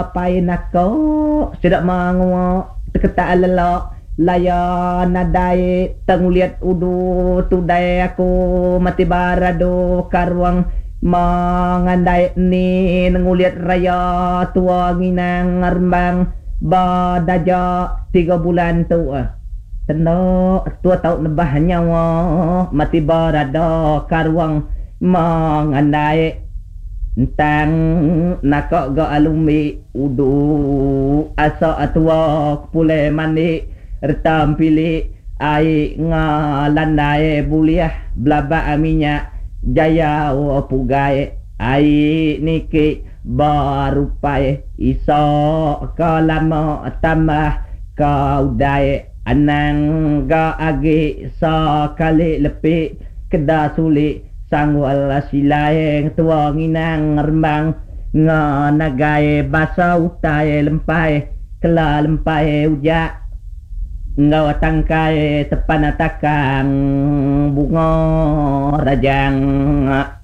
Papai nako sedak mangu teketa alala laya nadai tenguliat udu tudai aku mati barado karuang mangandai ni nenguliat raya tua nginang ngarbang badaja 3 bulan tu tendo tua tau nebah nyawa mati barado karuang mangandai tang nakok go alumi udu asa atua pule mani retam pilih ai ngalandai buliah blaba aminya jaya o pugai ai niki barupai iso kalama tambah kau dai anang ga agi sakali lepi kedah sulit sangwal silaeng tua nginang rembang nganagai basa utai lempai kela lempai ujak ngau tangkai tepan atakang bunga rajang